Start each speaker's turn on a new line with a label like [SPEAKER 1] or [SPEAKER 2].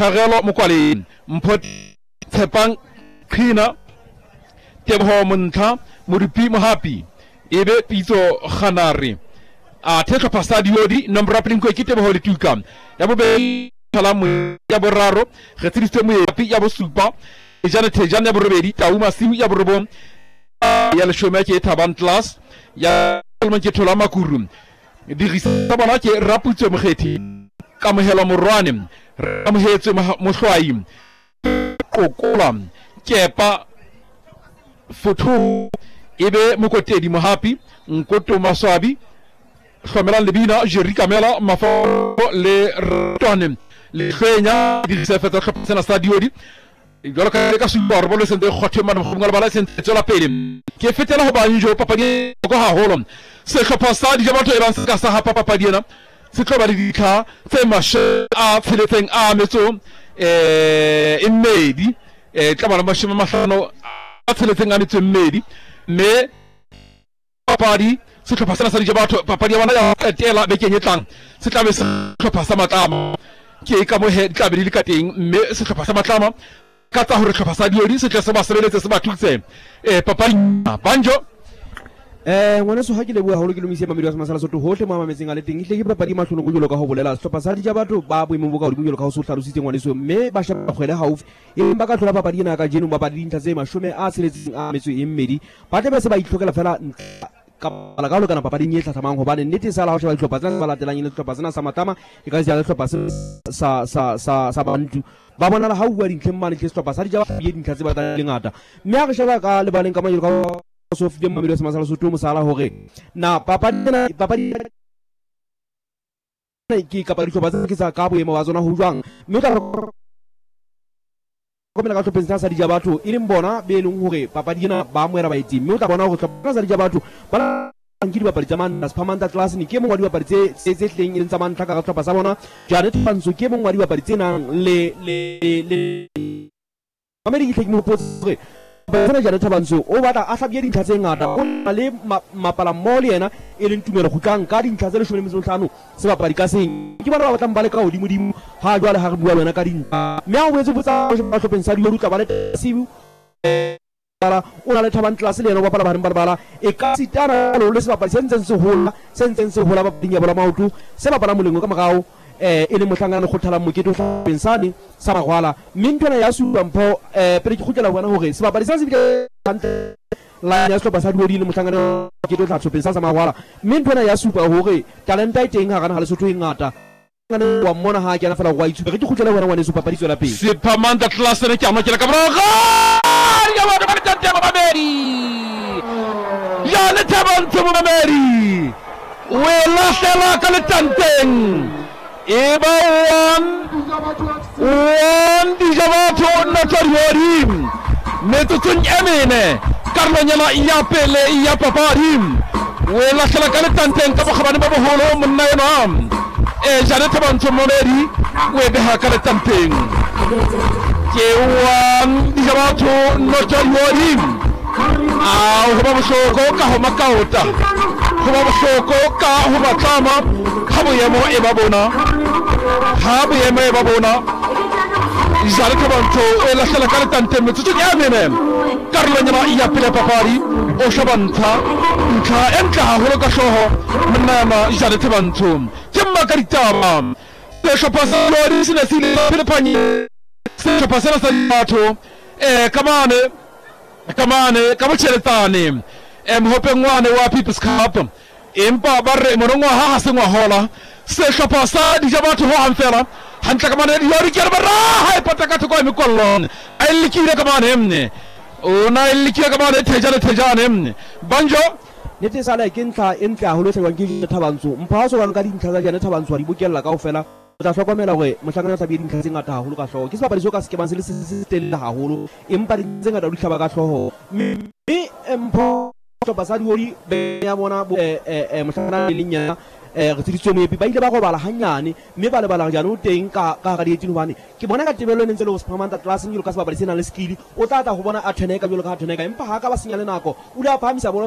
[SPEAKER 1] Tshwarelo Mokwaleng, Mpho Tshepang Qhina, Teboho Montha, Moripi Mohapi, ebe Pitso Kganare. A Tetlhopha sa Diodi, Nombra Plinko ke Teboho Letuka. Ya bobedi Salamu ya boraro, re tseditse Moepi ya bosupa, Jane Tejane ya borobedi, Tauma Siu ya borobong, ya leshome ke Thabang Class, ya Manke Thola Makuru. Dirisa bona ke Raputso Mokgethi, Kamohelo Morwane, Ramohetse Mohlwai, Kokola, Kepa Foto, ebe Mokotedi Mohapi, Nkoto Maswabi, Hlomelang Lebina, Jerry Kamela, Mafo le Rtonem, le Khenya, dirisa feta Khapsena Stadiodi. Jolo ka support bo le sente khothe man go ngala bala sente tsola pele ke fetela ho ba njo papadi go ha holo se khopha sa di jabatho e bang se ka sa ha papadi ena se tlo ba le dikha tse mashe a tseletseng a metso Mmedi tla bana mashima mahlano a tseletseng a metso Mmedi me papadi se khopha sa di jabatho papadi ya bana ya tela be kenyetlang se tla be se khopha sa matlama ke ka mo he tla be le ka teng me se khopha sa matlama Kata hore Tlhopha sa Diodi se tle se ba sebeletse se ba thutse papadi Banjo
[SPEAKER 2] ngwana so ha ke leboha holo ke lomise mamedi wa Masala Sotho hohle mo mametseng a le teng itle ke papadi mahlono go jolo ka ho bolela Tlhopha sa Dijabatho ba boemo bo ka go jolo ka ho so hlalositse ngwane so mme ba sheba kgwele haufi empa ka tlhola papadi ena ka jeno ba papadi dintlha tse 10 a metso e mmedi ba tle ba se ba itlhokela fela ka bala ka lo kana papading e tlatsamang hobane nnete sa la ho sheba Tlhopha tsena ba latelang ile Tlhopha tsena sa Matama e ka se ya Tlhopha sa Bantu ba bona la ha bua dintlheng mane ke Tlhopha sa Dijabatho ye dintlha tse ba tla le ngata mme a re sheba ka lebaleng ka majolo ka so fide mamedi wa Masala Sotho mosala hore na papadi ke ka Tlhopha tse ke sa ka boemo wa tsona ho jwang mme ka komela ka Tlhopha sa Dijabatho e leng bona be leng hore papadi ena ba moera ba etse mme o tla bona hore Tlhopha sa Dijabatho ba ke di bapadi tsa Manda Spamanta Class ni ke mongwa di bapadi tse tleng e ntsa Mantla ka Tlhopha sa bona Janet Panso ke mongwa di bapadi tsena le mamedi ke tleng mo potse ba tsena Janet Panso o batla a hlabye dintlha tse ngata o na le mapala mole yena e leng tumelo go tlang ka dintlha tse 15 se bapadi ka seng ke bona ba batlang ba le ka hodimo ha jwale ha re bua wena ka dintlha mme a o etse botsa ba Tlhopheng sa Diodi tla ba le sibu o na le Thabang Class le yena ba pala ba reng bala e ka sitana lo le se bapadi sentseng se hola ba dinya bola maoto se bapala molengo ka magao e le mohlangano go thala mokete o Tlhopheng sane sa magwala mme ntwana ya supa Mpho pele ke khutlela bona hore se bapadi sa se bile la ya Tlhopha sa Diodi le mohlangano mokete o Tlhopheng sa magwala mme ntwana ya supa hore talenta e teng ha kana ha le Sotho e ngata wa mona ha ke na fela go itse ke khutlela bona wane se papadi tswela pele
[SPEAKER 1] Spamanta Class ne ke ama ke la ka broga ya ba ba tante ba Mamedi ya le Thabang tse Mamedi we la sela ka le tanteng e ba wan Dijabatho na Diodi metotong emene karlonyana ya pele ya papadi we la sela ka le tanteng ka bokgabane ba boholo monna yona Janet Thabang Mamedi we be ha ka le tanteng ke wan Dijabatho no Diodi ho ba bohloko ka ho makauta ho ba bohloko ka ho batlama ha boemo e ba bona Janet Thabang e la sela ka le tanteng metsotso ya mene karolonyana ya pele papadi o shabanta ntlha entla haholo ka hloho monna Janet Thabang Jemma ka ditaba le Tlhopha sa Diodi se ne se le pele phanye se Tlhopha sa Dijabatho kamane ka bocheletane mhopeng wane wa People's Cup empa ba re monongwa ha se ngwa hola se Tlhopha sa Dijabatho ho hamfela hantle kamane Diodi ke ba ra ha ipata ka thoko emikolong a ilikile kamane emne ona ilikile kamane thejane emne Banjo
[SPEAKER 2] nete sala ke ntla holo tlhwang ke Thabang Mpho ha so bang ka dintlha tsa Janet Thabang di bokella kaofela o tla hlokomela hore mohlakana tsa dintlha tse ngata haholo ka hloho ke se bapadi so ka se ke bang se le tella haholo empa di tse ngata di hlaba ka hloho mme Mpho Tlhopha sa Diodi be ya bona mohlakana le lenyana re tsiditswe Moepi ba ile ba robala hanyane mme ba le bala jana o teng ka ga di etseng hobane ke bona ka tebelo ne ntse le Spamanta Class nyolo ka se bapadi sena le skill o tla go bona a thena ka jolo ka thena empa ha ka ba senyale nako o le a phamisa bona